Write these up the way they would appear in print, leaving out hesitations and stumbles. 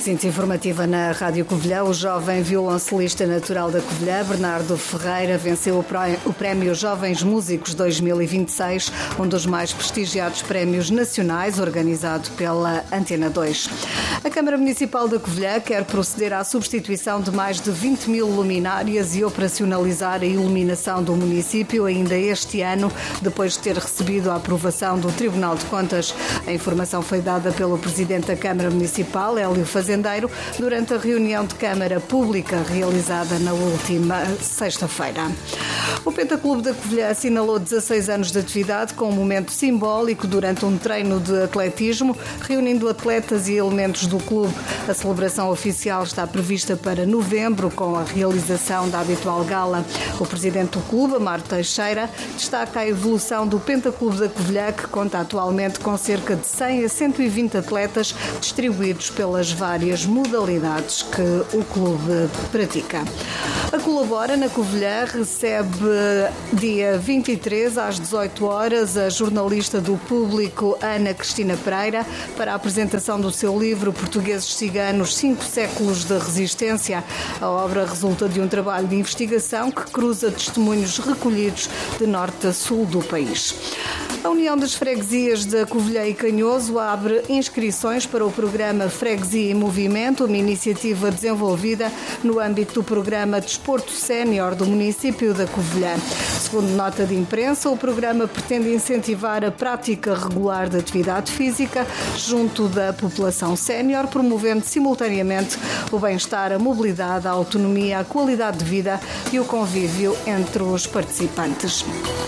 Síntese informativa na Rádio Covilhã. O jovem violoncelista natural da Covilhã, Bernardo Ferreira, venceu o Prémio Jovens Músicos 2026, um dos mais prestigiados prémios nacionais, organizado pela Antena 2. A Câmara Municipal da Covilhã quer proceder à substituição de mais de 20 mil luminárias e operacionalizar a iluminação do município ainda este ano, depois de ter recebido a aprovação do Tribunal de Contas. A informação foi dada pelo Presidente da Câmara Municipal, Hélio Fazendeiro, durante a reunião de Câmara Pública realizada na última sexta-feira. O Pentaclube da Covilhã assinalou 16 anos de atividade com um momento simbólico durante um treino de atletismo, reunindo atletas e elementos do clube. A celebração oficial está prevista para novembro, com a realização da habitual gala. O presidente do clube, Amaro Teixeira, destaca a evolução do Pentaclube da Covilhã, que conta atualmente com cerca de 100 a 120 atletas distribuídos pelas várias modalidades que o clube pratica. A Colabora na Covilhã recebe dia 23 às 18 horas a jornalista do Público Ana Cristina Pereira para a apresentação do seu livro Portugueses Ciganos, 5 séculos de resistência. A obra resulta de um trabalho de investigação que cruza testemunhos recolhidos de norte a sul do país. A União das Freguesias da Covilhã e Canhoso abre inscrições para o programa Freguesia em Movimento, uma iniciativa desenvolvida no âmbito do programa Desporto Sénior do município da Covilhã. Segundo nota de imprensa, o programa pretende incentivar a prática regular de atividade física junto da população sénior, promovendo simultaneamente o bem-estar, a mobilidade, a autonomia, a qualidade de vida e o convívio entre os participantes.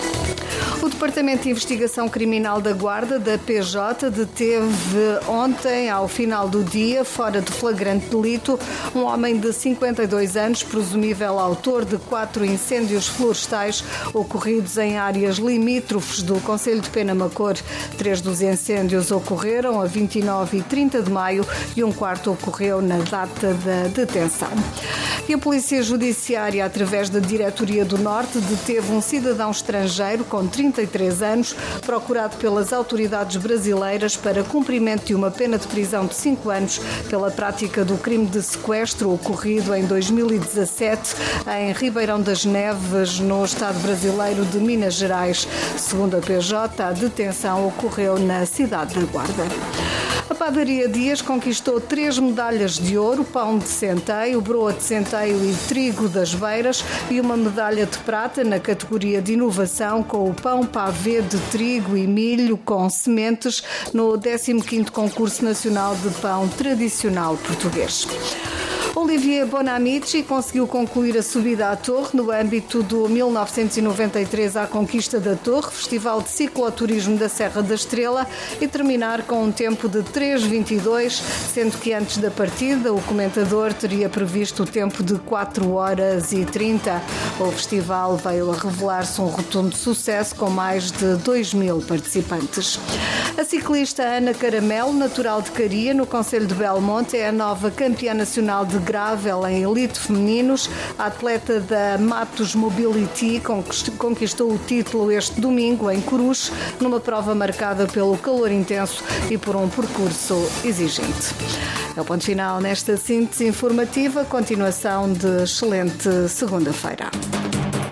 O Departamento de Investigação Criminal da Guarda, da PJ, deteve ontem, ao final do dia, fora de flagrante delito, um homem de 52 anos, presumível autor de 4 incêndios florestais ocorridos em áreas limítrofes do concelho de Penamacor. 3 dos incêndios ocorreram a 29 e 30 de maio e um quarto ocorreu na data da detenção. E a Polícia Judiciária, através da Diretoria do Norte, deteve um cidadão estrangeiro com 33 anos, procurado pelas autoridades brasileiras para cumprimento de uma pena de prisão de 5 anos pela prática do crime de sequestro ocorrido em 2017 em Ribeirão das Neves, no estado brasileiro de Minas Gerais. Segundo a PJ, a detenção ocorreu na cidade da Guarda. A Padaria Dias conquistou 3 medalhas de ouro, pão de centeio, broa de centeio e trigo das Beiras e uma medalha de prata na categoria de inovação com o pão pavê de trigo e milho com sementes no 15º Concurso Nacional de Pão Tradicional Português. Olivier Bonamici conseguiu concluir a subida à Torre no âmbito do 1993 à Conquista da Torre, Festival de Cicloturismo da Serra da Estrela, e terminar com um tempo de 3:22, sendo que antes da partida o comentador teria previsto o tempo de 4 horas e 30. O festival veio a revelar-se um rotundo sucesso com mais de 2.000 participantes. A ciclista Ana Caramelo, natural de Caria, no concelho de Belmonte, é a nova campeã nacional de gravel em elite femininos. A atleta da Matos Mobility conquistou o título este domingo em Coruche, numa prova marcada pelo calor intenso e por um percurso exigente. É o ponto final nesta síntese informativa. Continuação de excelente segunda-feira.